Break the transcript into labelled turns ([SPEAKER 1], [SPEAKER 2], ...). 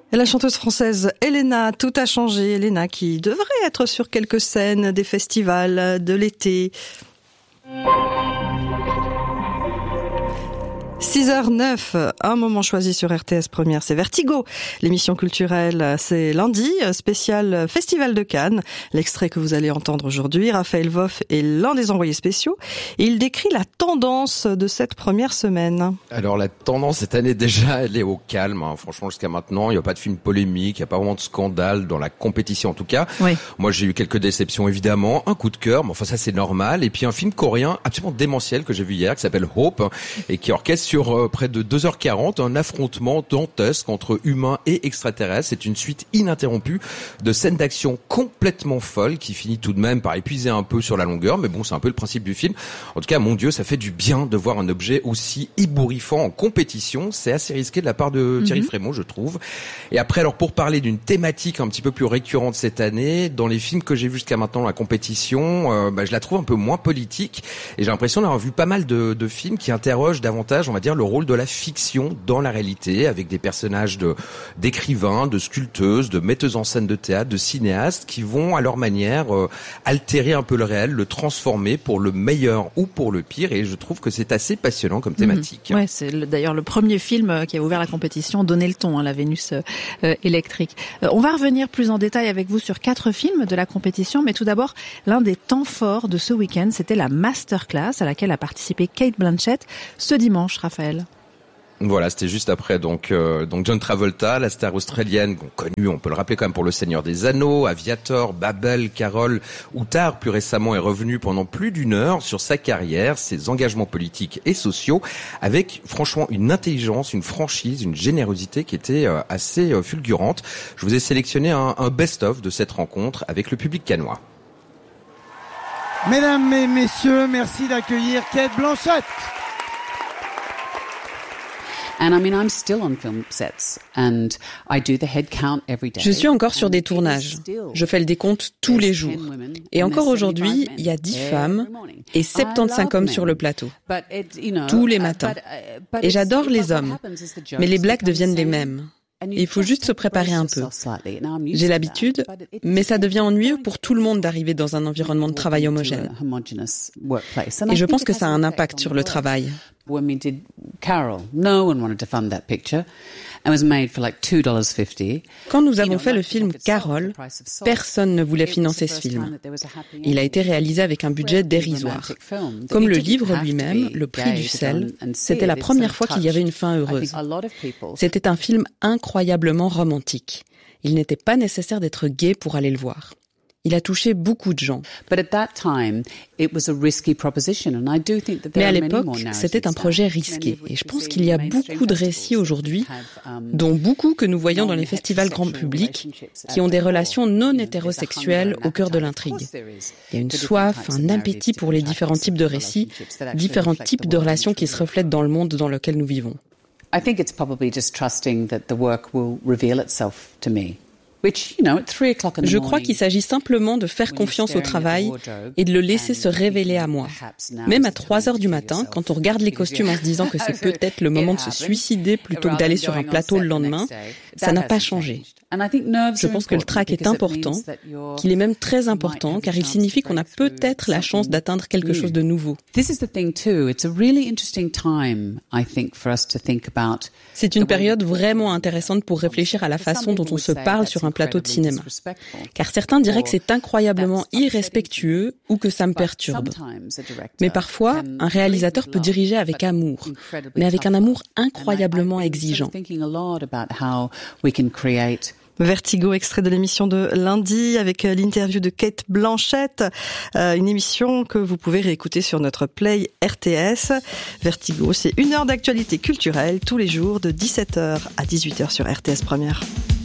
[SPEAKER 1] Et la chanteuse française Elena, tout a changé. Elena qui devrait être sur quelques scènes des festivals de l'été. 6h09, un moment choisi sur RTS Première, c'est Vertigo. L'émission culturelle, c'est lundi, spécial Festival de Cannes. L'extrait que vous allez entendre aujourd'hui, Raphaël Voff est l'un des envoyés spéciaux. Et il décrit la tendance de cette première semaine.
[SPEAKER 2] Alors la tendance cette année déjà, elle est au calme. Franchement, jusqu'à maintenant, il n'y a pas de film polémique, il n'y a pas vraiment de scandale dans la compétition en tout cas. Oui. Moi, j'ai eu quelques déceptions évidemment, un coup de cœur, mais enfin ça c'est normal. Et puis un film coréen absolument démentiel que j'ai vu hier, qui s'appelle Hope, et qui orchestre sur près de 2h40, un affrontement dantesque entre humains et extraterrestres. C'est une suite ininterrompue de scènes d'action complètement folles qui finit tout de même par épuiser un peu sur la longueur, mais bon, c'est un peu le principe du film. En tout cas, mon Dieu, ça fait du bien de voir un objet aussi ébouriffant en compétition. C'est assez risqué de la part de Thierry Frémaux, je trouve. Et après, alors pour parler d'une thématique un petit peu plus récurrente cette année, dans les films que j'ai vus jusqu'à maintenant, la compétition, je la trouve un peu moins politique. Et j'ai l'impression d'avoir vu pas mal de films qui interrogent davantage, on va dire, le rôle de la fiction dans la réalité, avec des personnages d'écrivains, de sculpteuses, de metteuses en scène de théâtre, de cinéastes, qui vont à leur manière altérer un peu le réel, le transformer pour le meilleur ou pour le pire. Et je trouve que c'est assez passionnant comme thématique.
[SPEAKER 3] Ouais, c'est d'ailleurs le premier film qui a ouvert la compétition, donné le ton, la Vénus électrique. On va revenir plus en détail avec vous sur 4 films de la compétition, mais tout d'abord, l'un des temps forts de ce week-end, c'était la masterclass à laquelle a participé Cate Blanchett ce dimanche, Raphaël.
[SPEAKER 2] Voilà, c'était juste après donc John Travolta, la star australienne connue, on peut le rappeler quand même pour Le Seigneur des Anneaux, Aviator, Babel, Carole ou Tar plus récemment est revenu pendant plus d'une heure sur sa carrière, ses engagements politiques et sociaux, avec franchement une intelligence, une franchise, une générosité qui était assez fulgurante. Je vous ai sélectionné un best-of de cette rencontre avec le public cannois.
[SPEAKER 4] Mesdames et messieurs, merci d'accueillir Cate Blanchett.
[SPEAKER 5] Je suis encore sur des tournages. Je fais le décompte tous les jours. Et encore aujourd'hui, il y a 10 femmes et 75 hommes sur le plateau. Tous les matins. Et j'adore les hommes. Mais les blagues deviennent les mêmes. Il faut juste se préparer un peu. J'ai l'habitude, mais ça devient ennuyeux pour tout le monde d'arriver dans un environnement de travail homogène. Et je pense que ça a un impact sur le travail. Quand nous avons fait le film Carole, personne ne voulait financer ce film. Il a été réalisé avec un budget dérisoire. Comme le livre lui-même, Le prix du sel, c'était la première fois qu'il y avait une fin heureuse. C'était un film incroyablement romantique. Il n'était pas nécessaire d'être gay pour aller le voir. Il a touché beaucoup de gens. Mais à l'époque, c'était un projet risqué. Et je pense qu'il y a beaucoup de récits aujourd'hui, dont beaucoup que nous voyons dans les festivals grand public, qui ont des relations non hétérosexuelles au cœur de l'intrigue. Il y a une soif, un appétit pour les différents types de récits, différents types de relations qui se reflètent dans le monde dans lequel nous vivons. Je crois qu'il s'agit simplement de faire confiance au travail et de le laisser se révéler à moi. Même à 3h du matin, quand on regarde les costumes en se disant que c'est peut-être le moment de se suicider plutôt que d'aller sur un plateau le lendemain, ça n'a pas changé. Je pense que le track est important, qu'il est même très important, car il signifie qu'on a peut-être la chance d'atteindre quelque chose de nouveau. C'est une période vraiment intéressante pour réfléchir à la façon dont on se parle sur un plateau de cinéma. Car certains diraient que c'est incroyablement irrespectueux ou que ça me perturbe. Mais parfois, un réalisateur peut diriger avec amour, mais avec un amour incroyablement exigeant.
[SPEAKER 1] Vertigo, extrait de l'émission de lundi avec l'interview de Cate Blanchett, une émission que vous pouvez réécouter sur notre Play RTS. Vertigo, c'est 1 heure d'actualité culturelle tous les jours de 17h à 18h sur RTS Première.